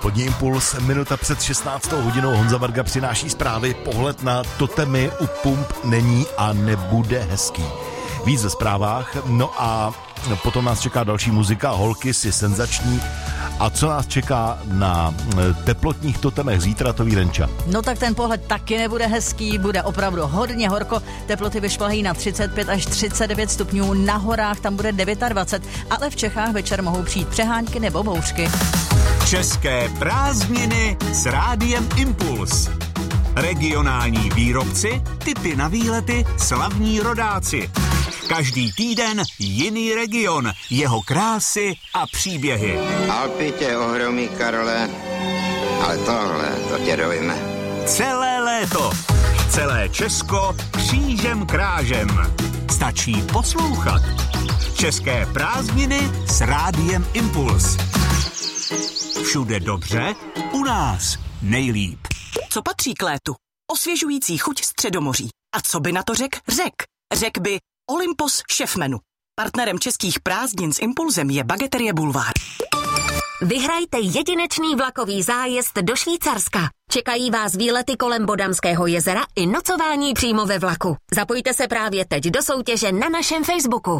Poddní Impuls, minuta před 16. hodinou. Honza Varga přináší zprávy. Pohled na totemy u pump není a nebude hezký. Víc ve zprávách, no a potom nás čeká další muzika, holky si senzační. A co nás čeká na teplotních totemech zítra, to ví Renča. No tak ten pohled taky nebude hezký, bude opravdu hodně horko. Teploty vyšplhají na 35 až 39 stupňů, na horách tam bude 29, ale v Čechách večer mohou přijít přehánky nebo bouřky. České prázdniny s Rádiem Impuls. Regionální výrobci, tipy na výlety, slavní rodáci. Každý týden jiný region, jeho krásy a příběhy. Alpy tě ohromí, Karole, ale tohle, to tě dojme. Celé léto, celé Česko křížem krážem. Stačí poslouchat. České prázdniny s Rádiem Impuls. Všude dobře, u nás nejlíp. Co patří k létu? Osvěžující chuť Středomoří. A co by na to řekl by Olympus šefmenu. Partnerem českých prázdnin s Impulzem je Bageterie Bulvár. Vyhrajte jedinečný vlakový zájezd do Švýcarska. Čekají vás výlety kolem Bodamského jezera i nocování přímo ve vlaku. Zapojte se právě teď do soutěže na našem Facebooku.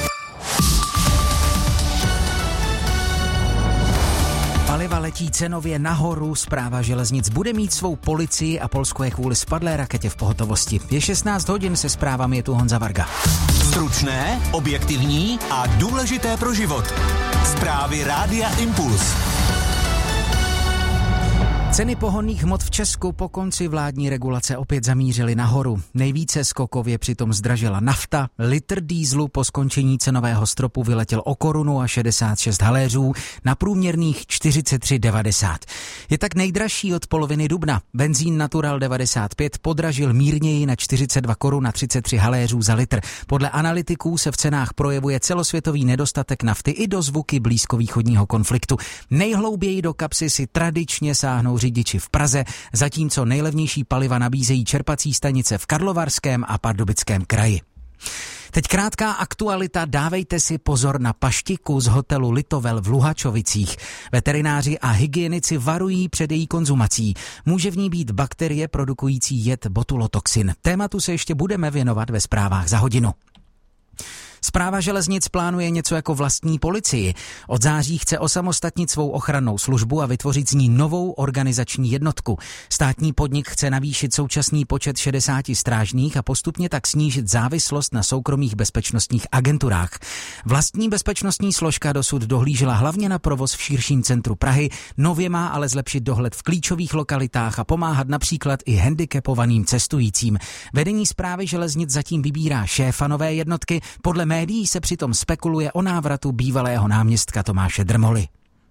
Paliva letí cenově nahoru, Správa železnic bude mít svou policii a Polsko je kvůli spadlé raketě v pohotovosti. Je 16 hodin, se zprávami je tu Honza Varga. Stručné, objektivní a důležité pro život. Zprávy Rádia Impuls. Ceny pohonných hmot v Česku po konci vládní regulace opět zamířily nahoru. Nejvíce skokově přitom zdražila nafta. Litr dýzlu po skončení cenového stropu vyletěl o korunu a 66 haléřů na průměrných 43,90. Je tak nejdražší od poloviny dubna. Benzín Natural 95 podražil mírněji na 42 korun a 33 haléřů za litr. Podle analytiků se v cenách projevuje celosvětový nedostatek nafty i dozvuky blízkovýchodního konfliktu. Nejhlouběji do kapsy si tradičně sáhnou řidiči v Praze, zatímco nejlevnější paliva nabízejí čerpací stanice v Karlovarském a Pardubickém kraji. Teď krátká aktualita, dávejte si pozor na paštiku z hotelu Litovel v Luhačovicích. Veterináři a hygienici varují před její konzumací. Může v ní být bakterie produkující jed botulotoxin. Tématu se ještě budeme věnovat ve zprávách za hodinu. Správa železnic plánuje něco jako vlastní policii. Od září chce osamostatnit svou ochrannou službu a vytvořit z ní novou organizační jednotku. Státní podnik chce navýšit současný počet 60 strážných a postupně tak snížit závislost na soukromých bezpečnostních agenturách. Vlastní bezpečnostní složka dosud dohlížela hlavně na provoz v širším centru Prahy, nově má ale zlepšit dohled v klíčových lokalitách a pomáhat například i handicapovaným cestujícím. Vedení Správy železnic zatím vybírá šéfa nové jednotky, podle médií se přitom spekuluje o návratu bývalého náměstka Tomáše Drmoly.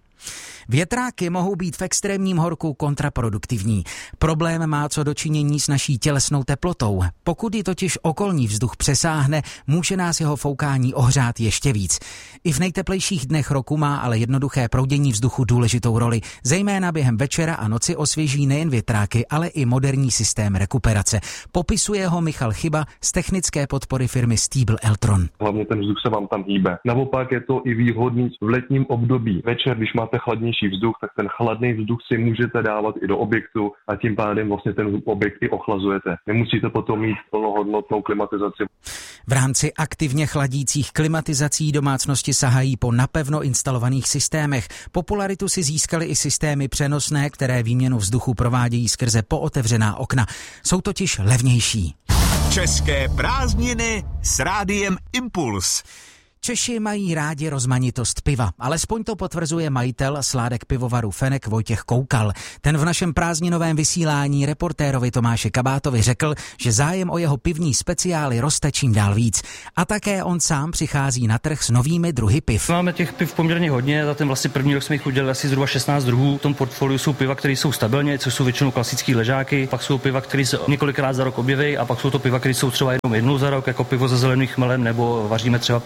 Větráky mohou být v extrémním horku kontraproduktivní. Problém má co dočinění s naší tělesnou teplotou. Pokud ji totiž okolní vzduch přesáhne, může nás jeho foukání ohřát ještě víc. I v nejteplejších dnech roku má ale jednoduché proudění vzduchu důležitou roli. Zejména během večera a noci osvěží nejen větráky, ale i moderní systém rekuperace. Popisuje ho Michal Chyba z technické podpory firmy Stiebel Eltron. Hlavně ten vzduch se vám tam hýbe. Naopak je to i výhodný v letním období. Večer, když máte chladnější vzduch, tak ten chladný vzduch si můžete dávat i do objektu a tím pádem vlastně ten objekt i ochlazujete. Nemusíte potom mít plnohodnotnou klimatizaci. V rámci aktivně chladících klimatizací domácnosti sahají po napevno instalovaných systémech. Popularitu si získaly i systémy přenosné, které výměnu vzduchu provádějí skrze pootevřená okna. Jsou totiž levnější. České prázdniny s Rádiem Impuls. Češi mají rádi rozmanitost piva, alespoň to potvrzuje majitel sládek pivovaru Fenek Vojtěch Koukal. Ten v našem prázdninovém vysílání reportérovi Tomáše Kabátovi řekl, že zájem o jeho pivní speciály roste čím dál víc. A také on sám přichází na trh s novými druhy piv. Máme těch piv poměrně hodně, za ten vlastně první rok jsme jich udělali asi zhruba 16 druhů. V tom portfoliu jsou piva, které jsou stabilně, což jsou většinou klasické ležáky, pak jsou piva, které se několikrát za rok objeví, a pak jsou to piva, které jsou třeba jednou za rok, jako pivo se zeleným chmelem, nebo vaříme třeba piva pro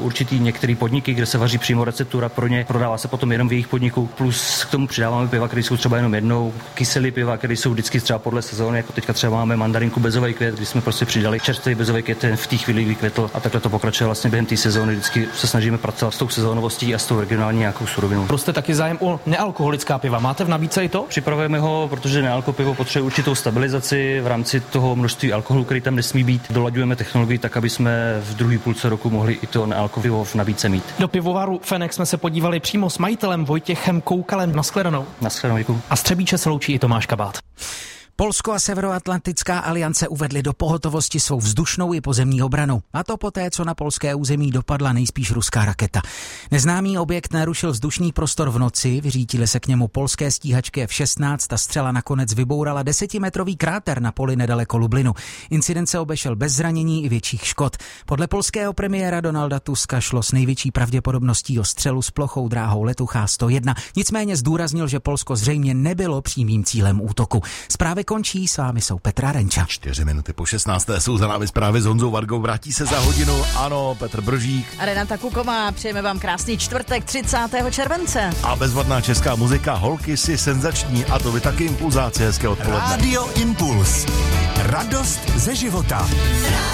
určitý některý podniky, kde se vaří přímo receptura pro ně, prodává se potom jenom v jejich podniku, plus k tomu přidáváme piva, které jsou třeba jenom jednou, kyselý piva, které jsou vždycky třeba podle sezóny, jako teďka třeba máme mandarinku bezový květ, kdy jsme prostě přidali čerstvý bezový květ, ten v té chvíli vykvětl a takhle to pokračuje vlastně během té sezóny. Vždycky se snažíme pracovat s tou sezónovostí a s tou regionální nějakou surovinou. Prostě taky zájem o nealkoholická piva. Máte v nabídce i to? Připravujeme ho, protože nealko pivo potřebuje určitou stabilizaci v rámci toho množství alkoholu, který tam nesmí být. Dolaďujeme technologii tak, aby jsme v druhé půlce roku mohli i to nealko pivo v nabídce mít. Do pivovaru Fenex jsme se podívali přímo s majitelem Vojtěchem Koukalem. Nashledanou. Nashledanou, děkuji. A z Třebíče se loučí i Tomáš Kabát. Polsko a Severoatlantická aliance uvedly do pohotovosti svou vzdušnou i pozemní obranu. A to poté, co na polské území dopadla nejspíš ruská raketa. Neznámý objekt narušil vzdušný prostor v noci, vyřítily se k němu polské stíhačky F-16 a střela nakonec vybourala 10metrový kráter na poli nedaleko Lublinu. Incident se obešel bez zranění i větších škod. Podle polského premiéra Donalda Tuska šlo s největší pravděpodobností o střelu s plochou dráhou letu H-101. Nicméně zdůraznil, že Polsko zřejmě nebylo přímým cílem útoku. Zprávy končí, s vámi jsou Petra Renča. 4 minuty po 16. jsou za námi zprávy s Honzou Vargou, vrátí se za hodinu, ano, Petr Bržík. A Renata Kuková, přejeme vám krásný čtvrtek 30. července. A bezvadná česká muzika, holky si senzační, a to vy taky impulzáci, hezké odpoledne. Rádio Impuls. Radost ze života.